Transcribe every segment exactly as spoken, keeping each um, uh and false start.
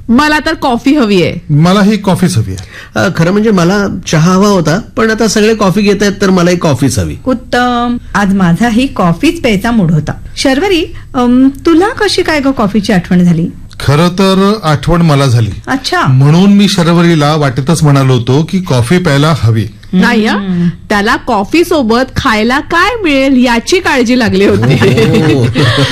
मला तर कॉफी हवी आहे. मलाही कॉफीच हवी आहे. खरं म्हणजे मला चहा हवा होता, पण आता सगळे कॉफी घेत आहेत तर मलाही कॉफीच हवी. उत्तम. आज माझाही कॉफीच प्यायचा मूड होता. शर्वरी, अम, तुला कशी काय ग कॉफीची आठवण झाली? खरं तर आठवण मला झाली. अच्छा. म्हणून मी शर्वरीला वाटेतच म्हणालो होतो की कॉफी प्यायला हवी. नाही हं. त्याला कॉफी सोबत खायला काय मिळेल याची काळजी लागली होती. हो.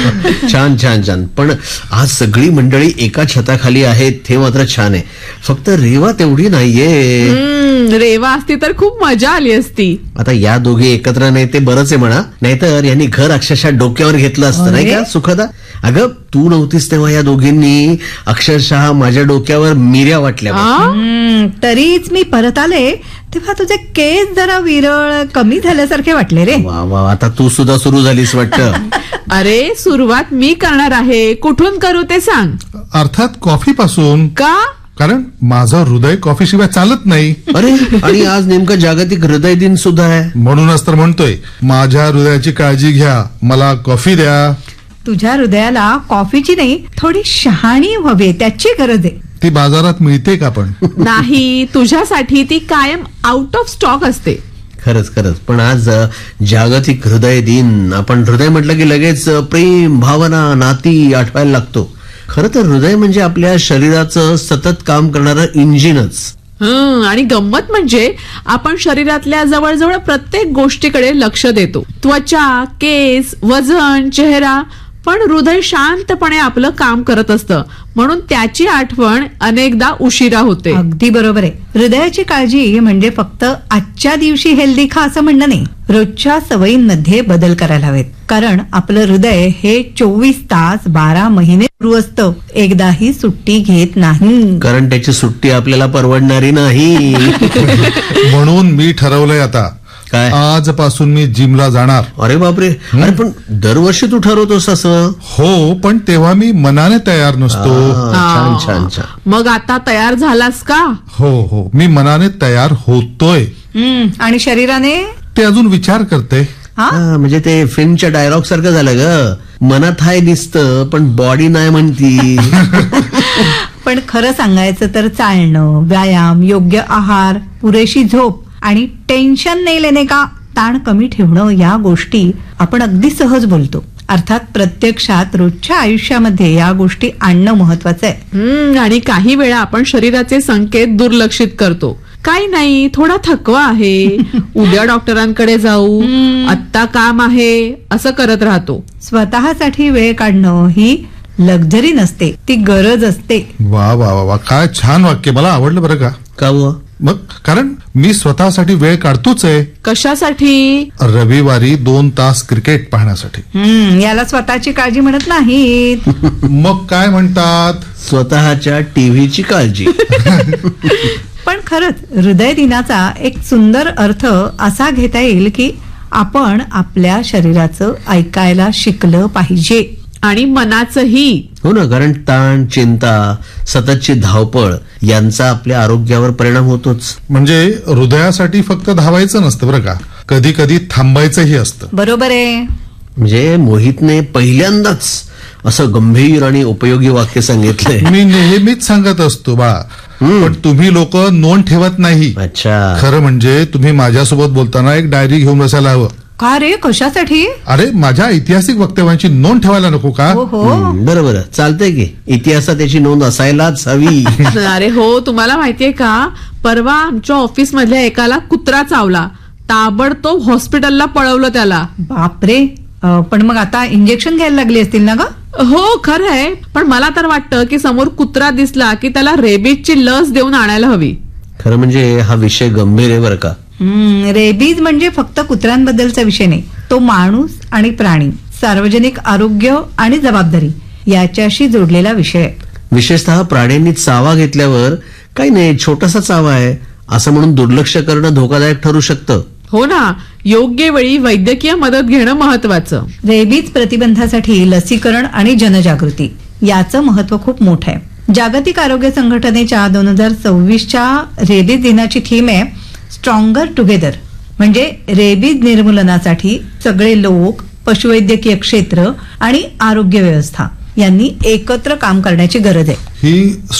छान छान छान. पण आज सगळी मंडळी एका छताखाली आहेत, ते मात्र छान आहे. फक्त रेवा तेवढी नाहीये. हम्म, रेवा असती तर खूप मजा आली असती. आता या दोघे एकत्र नाही ते बरंच आहे म्हणा, नाहीतर यांनी घर अक्षरशः डोक्यावर घेतलं असतं, नाही का सुखदा? अगं तू नव्हतीस तेव्हा या दोघींनी अक्षरशः माझ्या डोक्यावर मिऱ्या वाटल्या. हम्म, तरीच मी परत आले तेव्हा तुझे केस जरा विरळ कमी झाल्यासारखे वाटले रे. वा वा, आता तू सुद्धा सुरू झालीस वाटतं. अरे सुरुवात मी करणार आहे, कुठून करू ते सांग. अर्थात कॉफी पासून. का? कारण माझं हृदय कॉफी शिवाय चालत नाही. अरे, आणि आज नेमकं जागतिक हृदय दिन सुद्धा आहे. म्हणूनच तर म्हणतोय, माझ्या हृदयाची काळजी घ्या, मला कॉफी द्या. तुझ्या हृदयाला कॉफीची नाही, थोडी शहाणी हवी, त्याची गरज आहे. ती बाजारात मिळते का पण? नाही, तुझ्यासाठी ती कायम आउट ऑफ स्टॉक असते. खरंच खरंच. पण आज जागतिक हृदय दिन. आपण हृदय म्हटलं की लगेच प्रेम, भावना, नाती आठवायला लागतो. खरं तर हृदय म्हणजे आपल्या शरीराचं सतत काम करणारं इंजिनच. हं, आणि गंमत म्हणजे आपण शरीरातल्या जवळजवळ प्रत्येक गोष्टीकडे लक्ष देतो. त्वचा, केस, वजन, चेहरा, पण हृदय शांतपणे आपलं काम करत असतं. म्हणून त्याची आठवण अनेकदा उशिरा होते. अगदी बरोबर आहे. हृदयाची काळजी म्हणजे फक्त आजच्या दिवशी हेल्दी खा असं म्हणणं नाही, रोजच्या सवयींमध्ये बदल करायला हवेत. कारण आपलं हृदय हे चोवीस तास बारा महिने सुरू असतं, एकदाही सुट्टी घेत नाही. कारण त्याची सुट्टी आपल्याला परवडणारी नाही. म्हणून मी ठरवलंय आता, काय? आजपासून मी जिमला जाणार. अरे बापरे. अरे पण दरवर्षी तू ठरवतोस असं? हो, पण तेव्हा मी मनाने तयार नसतो. छान छान छान. मग आता तयार झालास का? हो हो, मी मनाने तयार होतोय. हम्म, आणि शरीराने ते अजून विचार करते. हा, हा, म्हणजे ते फिल्मच्या डायलॉग सारखं झालं ग. मनात हाय दिसतं पण बॉडी नाही म्हणती. पण खरं सांगायचं तर चालणं, व्यायाम, योग्य आहार, पुरेशी झोप आणि टेन्शन नाही लेणे का ताण कमी ठेवणं, या गोष्टी आपण अगदी सहज बोलतो. अर्थात प्रत्यक्षात रोजच्या आयुष्यामध्ये या गोष्टी आणणं महत्वाचं आहे. हम्म, आणि काही वेळा आपण शरीराचे संकेत दुर्लक्षित करतो. काही नाही, थोडा थकवा आहे, उद्या डॉक्टरांकडे जाऊ, आत्ता काम आहे, असं करत राहतो. स्वतःसाठी वेळ काढणं ही लक्झरी नसते, ती गरज असते. वा वा वा वा, काय छान वाक्य, मला आवडलं बरं का. का व? मग कारण मी स्वतःसाठी वेळ काढतोच आहे. कशासाठी? रविवारी दोन तास क्रिकेट पाहण्यासाठी. हम्म, याला स्वतःची काळजी म्हणत नाहीत. मग काय म्हणतात? स्वतःच्या टीव्हीची काळजी. पण खरंच हृदय दिनाचा एक सुंदर अर्थ असा घेता येईल की आपण आपल्या शरीराचं ऐकायला शिकलं पाहिजे. आणि मनाचंही. हो ना, कारण ताण, चिंता, सततची धावपळ यांचा आपल्या आरोग्यावर परिणाम होतोच. म्हणजे हृदयासाठी फक्त धावायचं नसतं बरं का, कधी कधी थांबायचंही असतं. बरोबर आहे. म्हणजे मोहितने पहिल्यांदाच असं गंभीर आणि उपयोगी वाक्य सांगितलंय. मी नेहमीच सांगत असतो बाळा, पण तुम्ही लोक नोंद ठेवत नाही. अच्छा. खरं म्हणजे तुम्ही माझ्यासोबत बोलताना एक डायरी घेऊन बसायला हवं. का रे, कशासाठी? अरे, माझ्या ऐतिहासिक वक्तव्यांची नोंद ठेवायला नको का? हो हो, हम्म, बरं बरं, चालतंय की इतिहासात त्याची नोंद असायलाच हवी. अरे हो, तुम्हाला माहितीये का, परवा आमच्या ऑफिस मधल्या एकाला कुत्रा चावला, ताबडतोब हॉस्पिटलला पळवलं त्याला. बापरे. अं, पण मग आता इंजेक्शन घ्यायला लागली असतील ना ग? हो खरं आहे, पण मला तर वाटतं की समोर कुत्रा दिसला की त्याला रेबीजची लस देऊन आणायला हवी. खरं म्हणजे हा विषय गंभीर आहे बरं का. हम्म, रेबीज म्हणजे फक्त कुत्र्यांबद्दलचा विषय नाही, तो माणूस आणि प्राणी, सार्वजनिक आरोग्य आणि जबाबदारी याच्याशी जोडलेला विषय आहे. विशेषतः प्राण्यांनी चावा घेतल्यावर काही नाही, छोटासा चावा आहे असं म्हणून दुर्लक्ष करणं धोकादायक ठरू शकतं. हो ना, योग्य वेळी वैद्यकीय मदत घेणं महत्वाचं. रेबीज प्रतिबंधासाठी लसीकरण आणि जनजागृती याचं महत्व खूप मोठं आहे. जागतिक आरोग्य संघटनेच्या दोन हजार सव्वीसच्या रेबीज दिनाची थीम आहे स्ट्रॉंगर टुगेदर. म्हणजे रेबीज निर्मूलनासाठी सगळे लोक, पशुवैद्यकीय क्षेत्र आणि आरोग्य व्यवस्था यांनी एकत्र काम करण्याची गरज आहे. ही